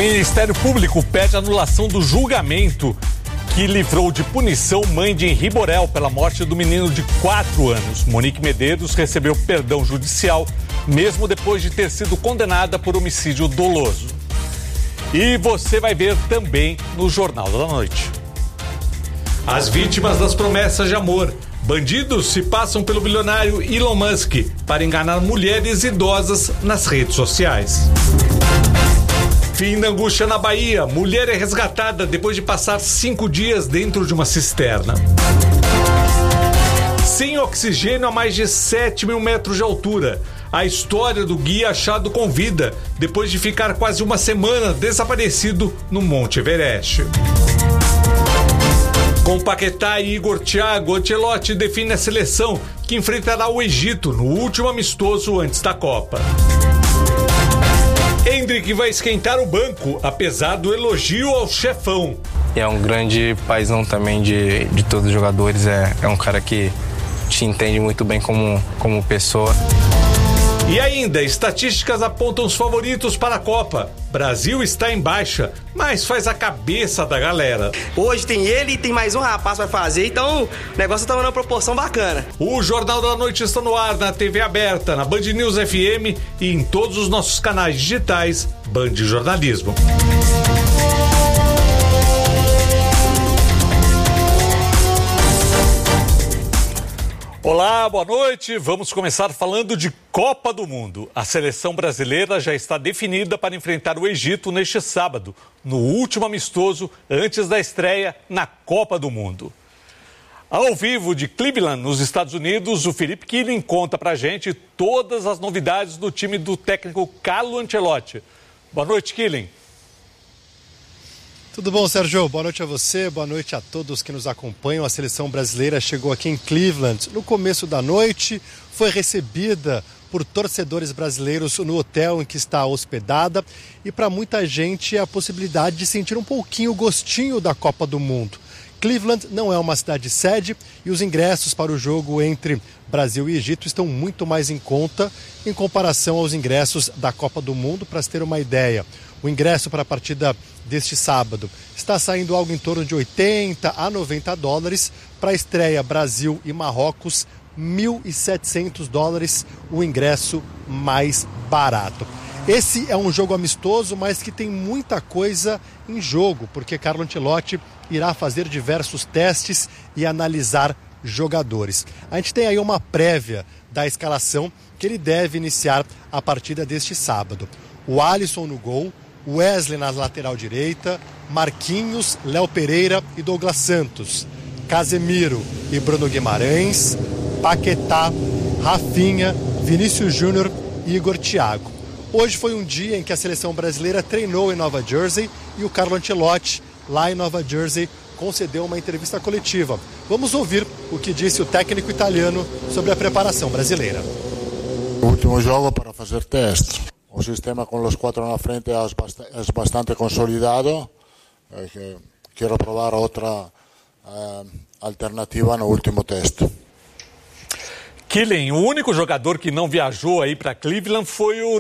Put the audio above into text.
Ministério Público pede anulação do julgamento que livrou de punição mãe de Henri Borel pela morte do menino de 4 anos. Monique Medeiros recebeu perdão judicial, mesmo depois de ter sido condenada por homicídio doloso. E você vai ver também no Jornal da Noite. As vítimas das promessas de amor. Bandidos se passam pelo bilionário Elon Musk para enganar mulheres idosas nas redes sociais. Fim da angústia na Bahia. Mulher é resgatada depois de passar 5 dias dentro de uma cisterna. Sem oxigênio a mais de 7 mil metros de altura. A história do guia achado com vida depois de ficar quase uma semana desaparecido no Monte Everest. Com Paquetá e Igor Thiago, Ancelotti define a seleção que enfrentará o Egito no último amistoso antes da Copa. Endrick vai esquentar o banco, apesar do elogio ao chefão. É um grande paizão também de todos os jogadores, é um cara que te entende muito bem como pessoa. E ainda, estatísticas apontam os favoritos para a Copa. Brasil está em baixa, mas faz a cabeça da galera. Hoje tem ele e tem mais um rapaz para fazer, então o negócio está numa proporção bacana. O Jornal da Noite está no ar na TV aberta, na Band News FM e em todos os nossos canais digitais Band Jornalismo. Olá, boa noite. Vamos começar falando de Copa do Mundo. A seleção brasileira já está definida para enfrentar o Egito neste sábado, no último amistoso antes da estreia na Copa do Mundo. Ao vivo de Cleveland, nos Estados Unidos, o Felipe Killing conta pra gente todas as novidades do time do técnico Carlo Ancelotti. Boa noite, Killing. Tudo bom, Sérgio? Boa noite a você, boa noite a todos que nos acompanham. A seleção brasileira chegou aqui em Cleveland no começo da noite, foi recebida por torcedores brasileiros no hotel em que está hospedada e para muita gente é a possibilidade de sentir um pouquinho o gostinho da Copa do Mundo. Cleveland não é uma cidade sede e os ingressos para o jogo entre Brasil e Egito estão muito mais em conta em comparação aos ingressos da Copa do Mundo. Para se ter uma ideia, o ingresso para a partida deste sábado está saindo algo em torno de 80 a 90 dólares. Para a estreia Brasil e Marrocos, 1.700 dólares, o ingresso mais barato. Esse é um jogo amistoso, mas que tem muita coisa em jogo, porque Carlo Ancelotti irá fazer diversos testes e analisar jogadores. A gente tem aí uma prévia da escalação que ele deve iniciar a partida deste sábado. O Alisson no gol, Wesley na lateral direita, Marquinhos, Léo Pereira e Douglas Santos, Casemiro e Bruno Guimarães, Paquetá, Rafinha, Vinícius Júnior e Igor Thiago. Hoje foi um dia em que a seleção brasileira treinou em Nova Jersey e o Carlo Ancelotti, lá em Nova Jersey, concedeu uma entrevista coletiva. Vamos ouvir o que disse o técnico italiano sobre a preparação brasileira. O último jogo para fazer teste. O sistema com os 4 na frente é bastante consolidado. Quero provar outra alternativa no último teste. Killing, o único jogador que não viajou aí para Cleveland foi o